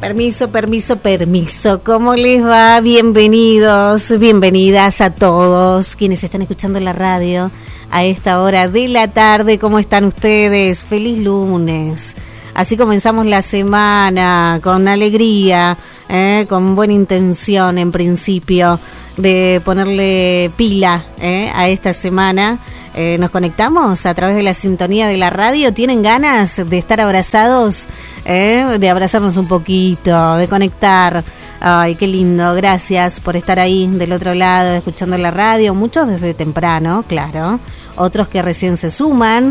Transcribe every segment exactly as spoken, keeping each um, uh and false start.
Permiso, permiso, permiso. ¿Cómo les va? Bienvenidos, bienvenidas a todos quienes están escuchando la radio a esta hora de la tarde. ¿Cómo están ustedes? Feliz lunes. Así comenzamos la semana con alegría, eh, con buena intención en principio de ponerle pila eh, a esta semana. Eh, nos conectamos a través de la sintonía de la radio. ¿Tienen ganas de estar abrazados? Eh, de abrazarnos un poquito, de conectar. Ay, qué lindo. Gracias por estar ahí del otro lado, escuchando la radio. Muchos desde temprano, claro. Otros que recién se suman.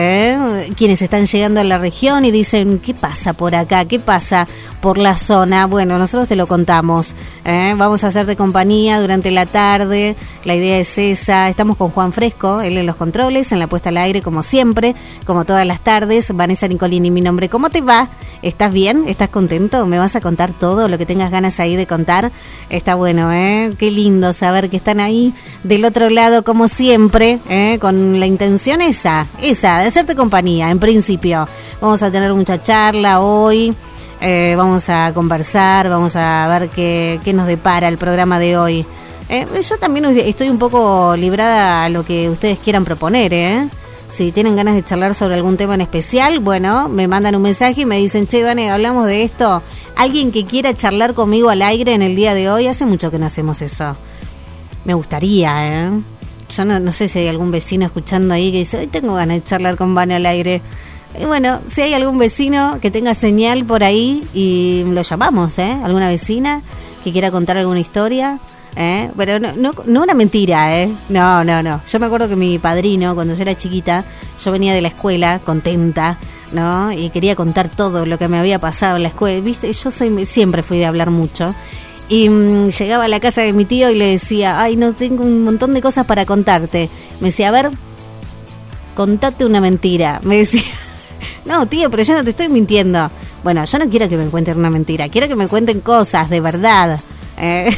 Eh, quienes están llegando a la región y dicen, ¿qué pasa por acá? ¿Qué pasa por la zona? Bueno, nosotros te lo contamos. Eh, vamos a hacerte compañía durante la tarde. La idea es esa. Estamos con Juan Fresco, él en los controles, en la puesta al aire, como siempre, como todas las tardes. Vanessa Nicolini, mi nombre. ¿Cómo te va? ¿Estás bien? ¿Estás contento? ¿Me vas a contar todo lo que tengas ganas ahí de contar? Está bueno, ¿eh? Qué lindo saber que están ahí del otro lado, como siempre, ¿eh? Con la intención esa, esa, de hacerte compañía, en principio. Vamos a tener mucha charla hoy, eh, vamos a conversar, vamos a ver qué, qué nos depara el programa de hoy. Eh, yo también estoy un poco librada a lo que ustedes quieran proponer, ¿eh? Si tienen ganas de charlar sobre algún tema en especial, bueno, me mandan un mensaje y me dicen, che, Vane, hablamos de esto. Alguien que quiera charlar conmigo al aire en el día de hoy, hace mucho que no hacemos eso. Me gustaría, ¿eh? Yo no, no sé si hay algún vecino escuchando ahí que dice, hoy tengo ganas de charlar con Vane al aire. Y bueno, si hay algún vecino que tenga señal por ahí y lo llamamos, ¿eh? Alguna vecina que quiera contar alguna historia. ¿Eh? Pero no, no, no una mentira, ¿eh? No, no, no. Yo me acuerdo que mi padrino, cuando yo era chiquita, yo venía de la escuela contenta, ¿no? Y quería contar todo lo que me había pasado en la escuela. ¿Viste? Yo soy siempre fui de hablar mucho. Y mmm, llegaba a la casa de mi tío y le decía, ay, no, tengo un montón de cosas para contarte. Me decía, a ver, contate una mentira. Me decía, no, tío, pero yo no te estoy mintiendo. Bueno, yo no quiero que me cuenten una mentira, quiero que me cuenten cosas de verdad. Eh...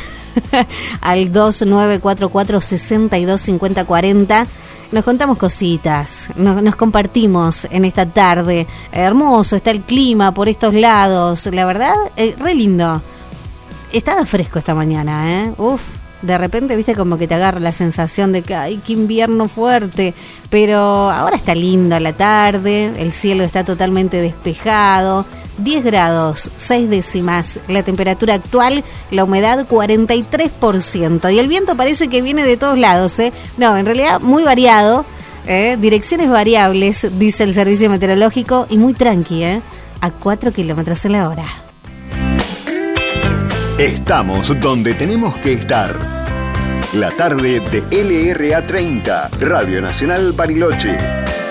al dos nueve cuatro cuatro, seis dos cinco cero cuatro cero nos contamos cositas, nos, nos compartimos en esta tarde. Hermoso está el clima por estos lados, la verdad, eh, re lindo. Estaba fresco esta mañana, ¿eh? Uf, de repente, viste, como que te agarra la sensación de que, ay, qué invierno fuerte. Pero ahora está linda la tarde, el cielo está totalmente despejado. diez grados, seis décimas, la temperatura actual, la humedad cuarenta y tres por ciento. Y el viento parece que viene de todos lados, ¿eh? No, en realidad muy variado, ¿eh? Direcciones variables, dice el servicio meteorológico, y muy tranqui, ¿eh? A cuatro kilómetros en la hora. Estamos donde tenemos que estar. La tarde de L R A treinta, Radio Nacional Bariloche.